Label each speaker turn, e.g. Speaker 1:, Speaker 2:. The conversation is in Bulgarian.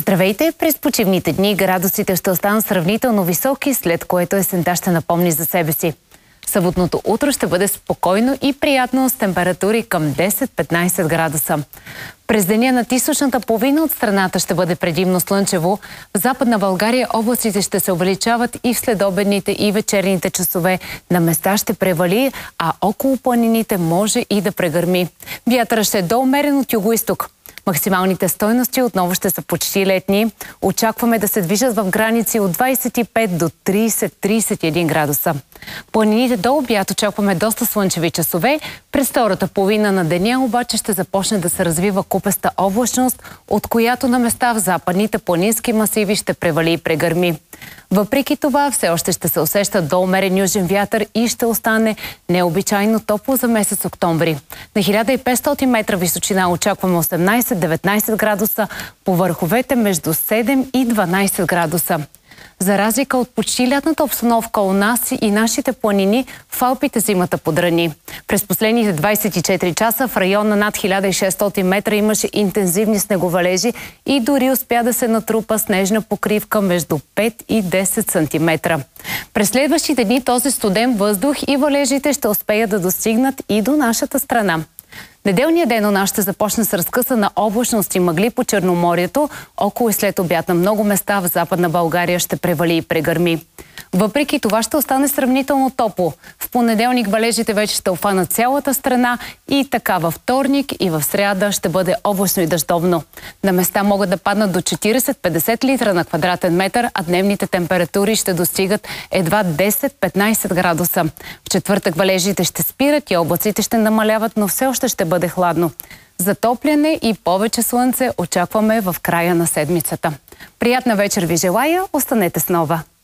Speaker 1: Здравейте! През почивните дни градусите ще останат сравнително високи, след което есента ще напомни за себе си. Съботното утро ще бъде спокойно и приятно с температури към 10-15 градуса. През деня над източната половина от страната ще бъде предимно слънчево. В Западна България облаците ще се увеличават и в следобедните и вечерните часове. На места ще превали, а около планините може и да прегърми. Вятърът ще е до умерен от югоизток. Максималните стойности отново ще са почти летни. Очакваме да се движат в граници от 25 до 30-31 градуса. Планините до обяд очакваме доста слънчеви часове. През втората половина на деня обаче ще започне да се развива купеста облачност, от която на места в западните планински масиви ще превали и прегърми. Въпреки това, все още ще се усеща до умерен южен вятър и ще остане необичайно топло за месец октомври. На 1500 метра височина очакваме 18-19 градуса, по върховете между 7 и 12 градуса. За разлика от почти лятната обстановка у нас и нашите планини, в Алпите зимата подрани. През последните 24 часа в района над 1600 метра имаше интензивни снеговалежи и дори успя да се натрупа снежна покривка между 5 и 10 сантиметра. През следващите дни този студен въздух и валежите ще успеят да достигнат и до нашата страна. Неделният ден у нас ще започне с разкъсана облачност и мъгли по Черноморието. Около и след обяд на много места в Западна България ще превали и прегърми. Въпреки това ще остане сравнително топло. В понеделник валежите вече ще обхванат цялата страна и така във вторник и в сряда ще бъде облачно и дъждовно. На места могат да паднат до 40-50 литра на квадратен метър, а дневните температури ще достигат едва 10-15 градуса. В четвъртък валежите ще спират и облаците ще намаляват, но все още ще бъде хладно. Затопляне и повече слънце очакваме в края на седмицата. Приятна вечер ви желая, останете с Нова!